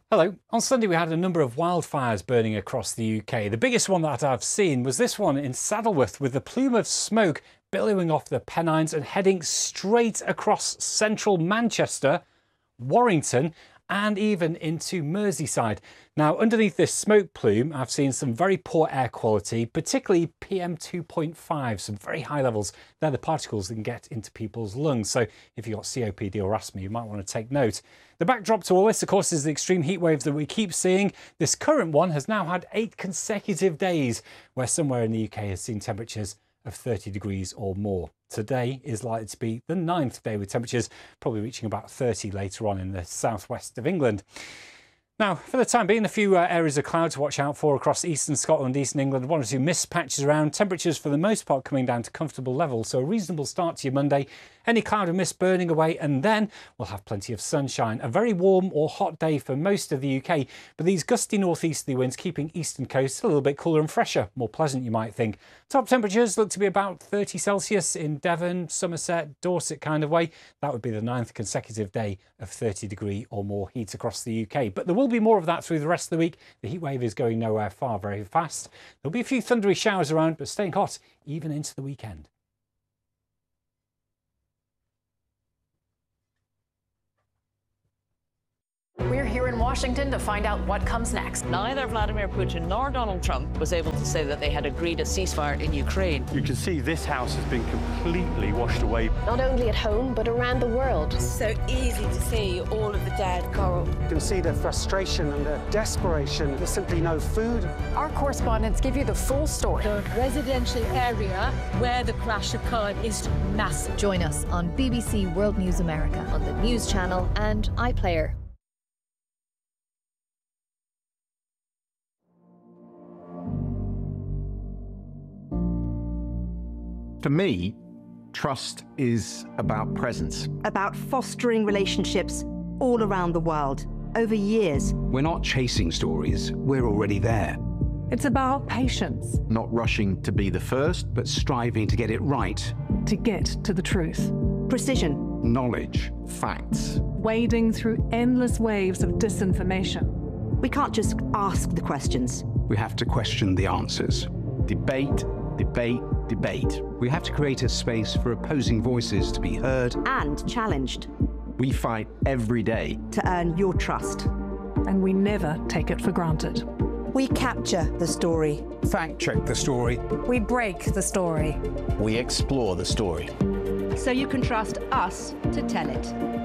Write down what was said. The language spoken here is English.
Hello. On Sunday we had a number of wildfires burning across the UK. The biggest one that I've seen was this one in Saddleworth, with the plume of smoke billowing off the Pennines and heading straight across central Manchester, Warrington and even into Merseyside. Now, underneath this smoke plume, I've seen some very poor air quality, particularly PM 2.5, some very high levels. They're the particles that can get into people's lungs. So if you've got COPD or asthma, you might want to take note. The backdrop to all this, of course, is the extreme heat waves that we keep seeing. This current one has now had 8 consecutive days where somewhere in the UK has seen temperatures of 30 degrees or more. Today is likely to be the 9th day with temperatures probably reaching about 30 later on in the southwest of England. Now, for the time being, a few areas of cloud to watch out for across eastern Scotland, eastern England, 1 or 2 mist patches around. Temperatures for the most part coming down to comfortable levels, so a reasonable start to your Monday. Any cloud and mist burning away, and then we'll have plenty of sunshine. A very warm or hot day for most of the UK, but these gusty northeasterly winds keeping eastern coast a little bit cooler and fresher, more pleasant you might think. Top temperatures look to be about 30 Celsius in Devon, Somerset, Dorset kind of way. That would be the 9th consecutive day of 30 degree or more heat across the UK. But there will be more of that through the rest of the week. The heat wave is going nowhere far very fast. There'll be a few thundery showers around, but staying hot even into the weekend. We're here in Washington to find out what comes next. Neither Vladimir Putin nor Donald Trump was able to say that they had agreed a ceasefire in Ukraine. You can see this house has been completely washed away. Not only at home, but around the world. So easy to see all of the dead coral. You can see the frustration and the desperation. There's simply no food. Our correspondents give you the full story. The residential area where the crash occurred is massive. Join us on BBC World News America on the News Channel and iPlayer. For me, trust is about presence. About fostering relationships all around the world, over years. We're not chasing stories, we're already there. It's about patience. Not rushing to be the first, but striving to get it right. To get to the truth. Precision. Knowledge. Facts. Wading through endless waves of disinformation. We can't just ask the questions. We have to question the answers. Debate, debate, debate. We have to create a space for opposing voices to be heard and challenged. We fight every day to earn your trust. And we never take it for granted. We capture the story. Fact check the story. We break the story. We explore the story. So you can trust us to tell it.